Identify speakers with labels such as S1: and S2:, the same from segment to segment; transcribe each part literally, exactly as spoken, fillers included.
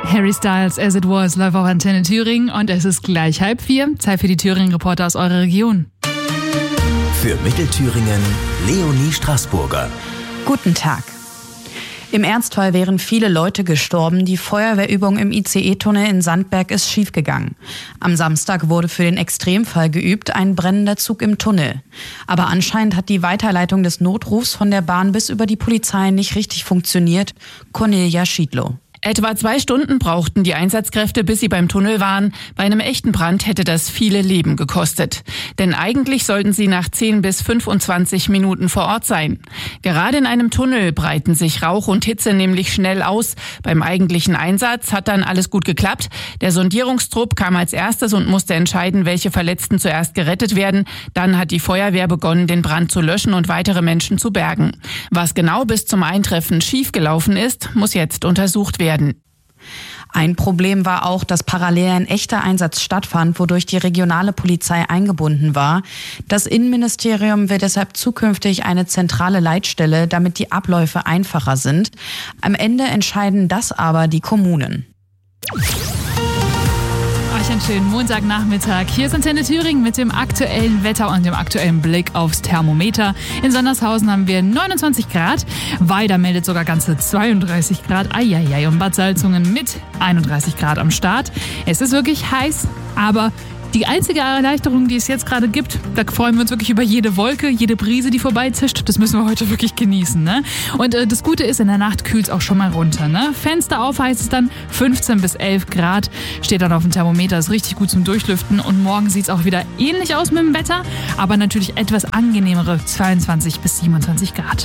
S1: Harry Styles, As It Was, live auf Antenne Thüringen und es ist gleich halb vier. Zeit für die Thüringen-Reporter aus eurer Region.
S2: Für Mittelthüringen, Leonie Straßburger.
S3: Guten Tag. Im Ernstfall wären viele Leute gestorben. Die Feuerwehrübung im I C E-Tunnel in Sandberg ist schiefgegangen. Am Samstag wurde für den Extremfall geübt, ein brennender Zug im Tunnel. Aber anscheinend hat die Weiterleitung des Notrufs von der Bahn bis über die Polizei nicht richtig funktioniert. Cornelia Schiedlow.
S4: Etwa zwei Stunden brauchten die Einsatzkräfte, bis sie beim Tunnel waren. Bei einem echten Brand hätte das viele Leben gekostet. Denn eigentlich sollten sie nach zehn bis fünfundzwanzig Minuten vor Ort sein. Gerade in einem Tunnel breiten sich Rauch und Hitze nämlich schnell aus. Beim eigentlichen Einsatz hat dann alles gut geklappt. Der Sondierungstrupp kam als erstes und musste entscheiden, welche Verletzten zuerst gerettet werden. Dann hat die Feuerwehr begonnen, den Brand zu löschen und weitere Menschen zu bergen. Was genau bis zum Eintreffen schiefgelaufen ist, muss jetzt untersucht werden.
S3: Ein Problem war auch, dass parallel ein echter Einsatz stattfand, wodurch die regionale Polizei eingebunden war. Das Innenministerium will deshalb zukünftig eine zentrale Leitstelle, damit die Abläufe einfacher sind. Am Ende entscheiden das aber die Kommunen.
S1: Euch einen schönen Montagnachmittag. Hier ist Antenne Thüringen mit dem aktuellen Wetter und dem aktuellen Blick aufs Thermometer. In Sondershausen haben wir neunundzwanzig Grad. Weida meldet sogar ganze zweiunddreißig Grad. Eieiei, und Bad Salzungen mit einunddreißig Grad am Start. Es ist wirklich heiß, aber die einzige Erleichterung, die es jetzt gerade gibt, da freuen wir uns wirklich über jede Wolke, jede Brise, die vorbeizischt. Das müssen wir heute wirklich genießen, ne? Und äh, das Gute ist, in der Nacht kühlt es auch schon mal runter, ne? Fenster auf heißt es dann fünfzehn bis elf Grad. Steht dann auf dem Thermometer, ist richtig gut zum Durchlüften. Und morgen sieht es auch wieder ähnlich aus mit dem Wetter, aber natürlich etwas angenehmere zweiundzwanzig bis siebenundzwanzig Grad.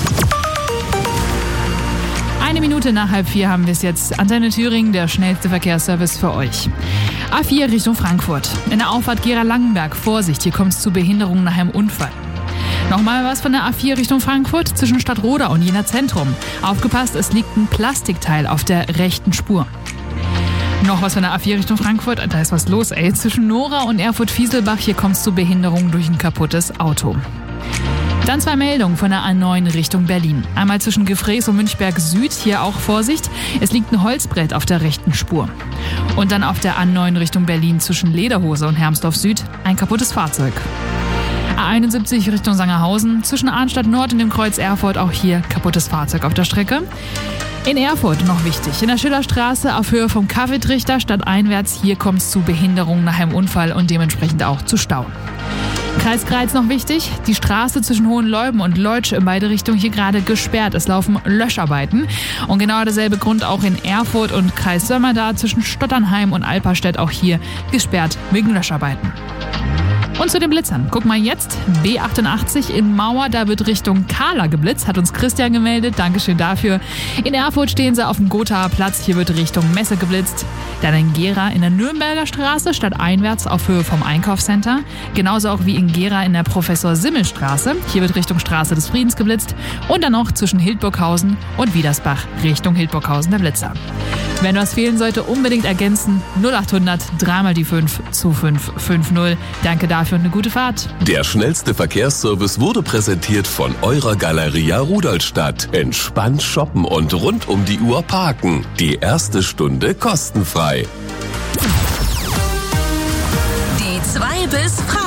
S1: Eine Minute nach halb vier haben wir es jetzt. Antenne Thüringen, der schnellste Verkehrsservice für euch. A vier Richtung Frankfurt. In der Auffahrt Gera-Langenberg. Vorsicht, hier kommt es zu Behinderungen nach einem Unfall. Nochmal was von der A vier Richtung Frankfurt zwischen Stadtroda und Jena Zentrum. Aufgepasst, es liegt ein Plastikteil auf der rechten Spur. Noch was von der A vier Richtung Frankfurt. Da ist was los, ey. Zwischen Nora und Erfurt-Fieselbach. Hier kommt es zu Behinderungen durch ein kaputtes Auto. Dann zwei Meldungen von der A neun Richtung Berlin. Einmal zwischen Gefrees und Münchberg Süd, hier auch Vorsicht. Es liegt ein Holzbrett auf der rechten Spur. Und dann auf der A neun Richtung Berlin zwischen Lederhose und Hermsdorf Süd ein kaputtes Fahrzeug. A einundsiebzig Richtung Sangerhausen, zwischen Arnstadt Nord und dem Kreuz Erfurt auch hier kaputtes Fahrzeug auf der Strecke. In Erfurt noch wichtig, in der Schillerstraße auf Höhe vom Kaffeetrichter stadteinwärts, hier kommt es zu Behinderungen nach einem Unfall und dementsprechend auch zu Stauen. Kreis Greiz noch wichtig, die Straße zwischen Hohenleuben und Leutsch in beide Richtungen hier gerade gesperrt. Es laufen Löscharbeiten. Und genau derselbe Grund auch in Erfurt und Kreis Sömmerda zwischen Stotternheim und Alperstedt auch hier gesperrt wegen Löscharbeiten. Und zu den Blitzern. Guck mal jetzt, B achtundachtzig in Mauer, da wird Richtung Kahla geblitzt, hat uns Christian gemeldet, Dankeschön dafür. In Erfurt stehen sie auf dem Gothaer Platz, hier wird Richtung Messe geblitzt. Dann in Gera in der Nürnberger Straße, stadteinwärts auf Höhe vom Einkaufscenter. Genauso auch wie in Gera in der Professor-Simmel-Straße, hier wird Richtung Straße des Friedens geblitzt. Und dann noch zwischen Hildburghausen und Wiedersbach, Richtung Hildburghausen der Blitzer. Wenn was fehlen sollte, unbedingt ergänzen. null achthundert, dreimal die fünf zu fünf fünf null. Danke dafür und eine gute Fahrt.
S5: Der schnellste Verkehrsservice wurde präsentiert von eurer Galeria Rudolstadt. Entspannt shoppen und rund um die Uhr parken. Die erste Stunde kostenfrei.
S6: Die zwei bis Freitag.